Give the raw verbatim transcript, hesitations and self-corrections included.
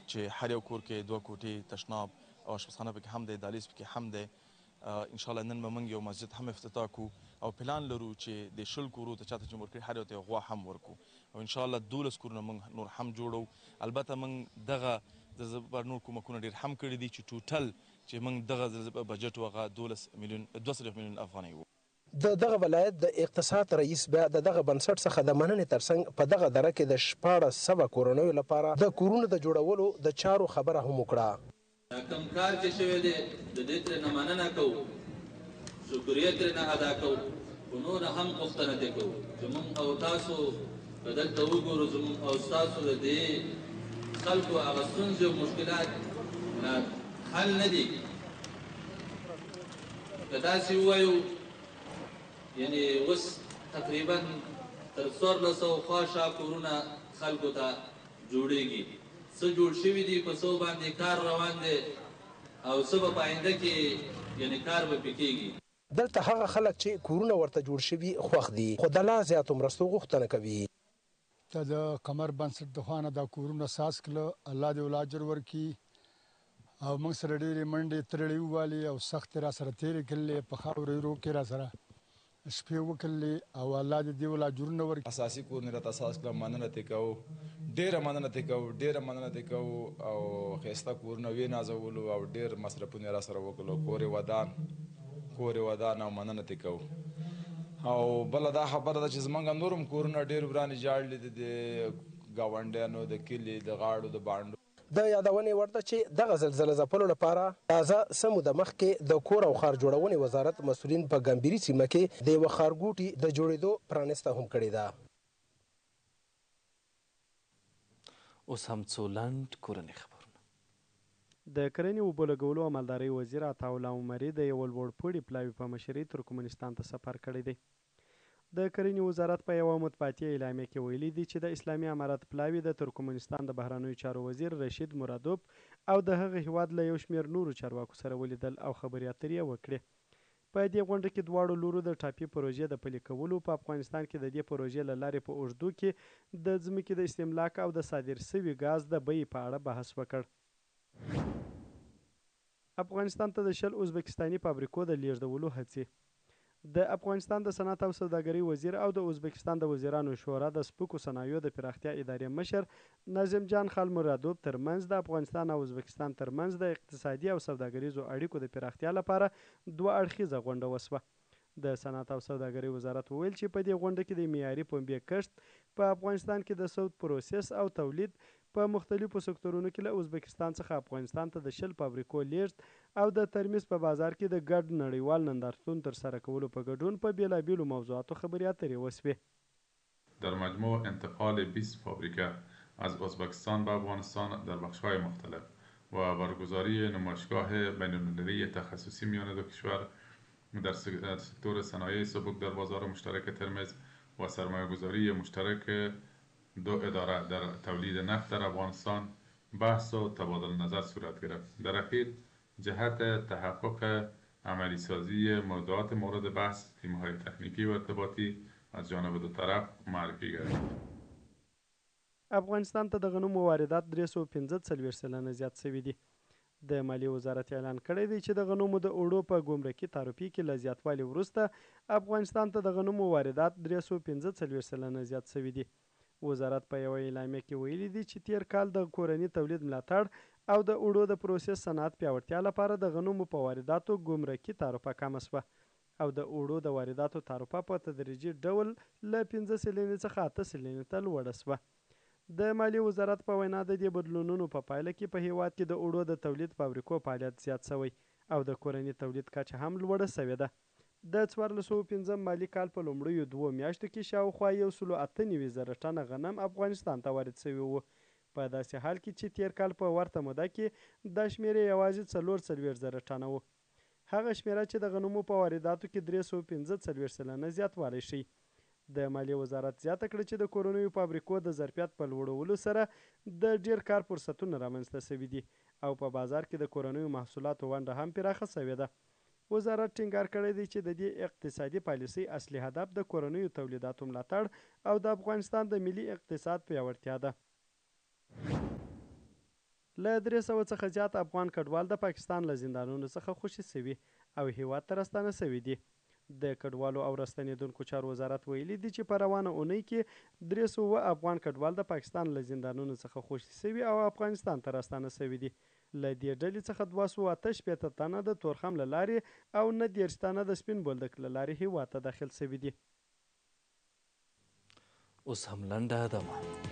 چې هر یو کور کې دوه کوټې تشناب او اشپزخانه پکې هم دی دهلیز پکې هم دی انشاءالله نن به موږ یو مسجد هم افتتاح کړو او پلان لرو چې د شل کورو ته چاته چې مو ورکړي هر یو ته یو غوا هم ورکړو او انشاءالله دولس کورونه موږ نور هم جوړو البته موږ دغه د زه پر نور کومکونه ډېر هم کړي دي چې ټوټل چې موږ دغه بجټ و هغه دولس میلیون دوه څلوېښت میلیون افغانۍ و د دغه ولایت د اقتصاد رئیس بیا د دغه بنسټ څخه د مننې ترڅنګ په دغه دره کې د شپاړس سوه کورنیو لپاره د کورونو د جوړولو د چارو خبره هم وکړه. دا کوم کار چې شوی دی د دې ترېنه مننه کوو، شکریه ترېنه ادا کوو، خو نور هم پوښتنه دې کوو چې موږ او تاسو که دلته وګورو زموږ او ستاسو د دې خلکو هغه ستونزې او مشکلات حل نه دي. که داسې ووایو یعنی اوس تقریبا تر څوارلس سوه خوا شا کورونه خلکو ته جوړېږي. څه جوړ شوي دي په څو باندې کار روان دی او څه به په آینده کې یعنی کار به پې کېږي. دلته هغه خلک چې کورونه ورته جوړ شوي خوښ دي خو د لا زیاتو مرستو غوښتنه کوي. ته د قمر بنسټ د خوا نه دا کورونه ساز کړه، الله دې ول اجر ورکړي او موږ سره ډېرې منډې ترړې ووالې او سختې را سره تېرې کړلې، په خاورو ایرو کې را سره شپې وکړلې او الله دې دې ول اجرونه ورکړي. اساسي کورونه راته اساس کړه، مننه ترې کوو، ډېره مننه ترې کوو ډېره مننه ترې کوو او ښایسته کورونه ویې نازولو او ډېر مصرفونه یې را سره وکړلو، کور یې ودان کور یې ودان او مننه ترې کوو. او بله دا خبره ده چې زمونږ نور هم کورونه ډېر ورانې جاړلي دي د ګاونډیانو د کلي د غاړو د بانډو. د یادونې وړ ده چې دغه زلزله ځپلو لپاره تازه څه موده مخکې د کور او ښار جوړونې وزارت مسؤلین په ګمبري سیمه کې د یوه ښارګوټي د جوړېدو پرانسته هم کړې ده. اوس هم څو لنډ کورني خبرونه. د کرنې اوبو لګولو او مالدارۍ وزیر عطاالله عمري د یوه لوړپوړي پلاوي په مشرۍ ترکمنستان ته سفر کړی دی. د کرنې وزارت په یوه مطبوعاتي اعلامیه کې ویلي دي چې د اسلامي امارت پلاوي د ترکمنستان د بهرنیو چارو وزیر رشید مرادوب او د هغه هیواد له یو شمېر نورو چارواکو سره ولیدل او خبرې اترې وکړې. په دې غونډه کې دواړو لورو د ټاپي پروژې د پلي کولو په افغانستان کې د دې پروژې له لارې په اوږدو کې د ځمکې د استملاک او د صادر سوي ګاز د بیې په اړه بحث وکړ. افغانستان ته د شل ازبکستاني فابریکو د لیږدولو هڅې. د افغانستان د صنعت او سوداګرۍ وزیر او د ازبکستان د وزیرانو شورا د سپکو صنایعو د پراختیا ادارې مشر ناظم جان خالمرادوب ترمنځ د افغانستان او ازبکستان ترمنځ د اقتصادي او سوداګریزو اړیکو د پراختیا لپاره دوه اړخیزه غونډه وسوه. د صنعت او سوداګرۍ وزارت وویل چې په دې غونډه کې د معیاري پنبې کښت په افغانستان کې د سود پروسس او تولید په مختلفو سکتورونو کې له ازبکستان څخه افغانستان ته د شل فابریکو لیږد او د ترمیز په بازار کې د ګډ نړیوال نندارتون ترسره کولو په ګډون په بېلابېلو موضوعاتو خبرې اترې وسوې. در مجموع انتقال بیست فابریکه از ازبکستان به افغانستان در بخش‌های مختلف و برگزاری نمایشگاه بین‌المللی تخصصی میان دو کشور در سکتور صنایع سبک در بازار مشترک ترمز و سرمایه‌گذاری مشترک دو اداره در تولید نفت در افغانستان بحث و تبادل نظر صورت گرفت. در اخیر جهت تحقق عملی سازی موضوعات مورد بحث تیم‌های تکنیکی و ارتباطی از جانب دو طرف معرفی گردید. افغانستان ته د غنمو واردات درې سوه پنځه څلوېښت سلنه زیات شوي دي. د مالیې وزارت اعلان کړی دی چې د غنمو د اوړو په ګمرکي تعرفې کې له زیاتوالي وروسته افغانستان ته د غنمو واردات درې سوه پنځه څلوېښت سلنه زیات شوي دي. وزارت په یوه اعلامیه کې ویلي دي چې تیر کال د کورني تولید ملاتړ او د اوړو د پروسس صنعت پیاوړتیا لپاره د غنمو په وارداتو ګمرکي تعرفه کمه شوه او د اوړو د وارداتو تعرفه په تدریجي ډول له پنځه سلنې څخه اته سلنې ته لوړه شوه. د مالیې وزارت په وینا د دې بدلونونو په پایله کې په هیواد کې د اوړو د تولید فابریکو فعالیت زیات شوی او د کورني تولید کچه هم لوړه شوې ده. د څوارلس سوه پنځم مالي کال په لومړیو دوو میاشتو کې شاوخوا یو سلو اته نوي زره ټنه غنم افغانستان ته وارد شوي وو، په داسې حال کې چې تیر کال په ورته موده کې دا شمېر یوازې څلور څلوېښت زره ټنه و. هغه شمېره چې د غنمو په وارداتو کې درې سوه پنځه څلوېښت سلنه زیاتوالی ښیي. د مالیې وزارت زیاته کړه چې د کورنیو فابریکو د ظرفیت په لوړولو سره د ډیر کار فرصتونه رامنځته شوي دي او په بازار کې د کورنیو محصولاتو ونډه هم پراخه شوې ده. وزارت ټینګار کړی دی چې د دې اقتصادي پالیسۍ اصلي هدف د کورنیو تولیداتو ملاتړ او د افغانستان د ملي اقتصاد پیاوړتیا ده. له درې سوه څخه زیات افغان کډوال د پاکستان له زندانونو څخه خوشي سوي او هیواد ته راستانه سوي دي. د کډوالو او راستنېدونکو چارو وزارت ویلي دي چې په روانه اونۍ کې درې سوه افغان کډوال د پاکستان له زندانونو څخه خوشي سوي او افغانستان ته راستانه سوي دي. له دې ډلې څخه دوه سوه اته شپېته تنه د تورخم له لارې او نه دېرش تنه د سپین بولدک له لارې هیواد ته داخل سوي دي. اوس هم لنډه دمه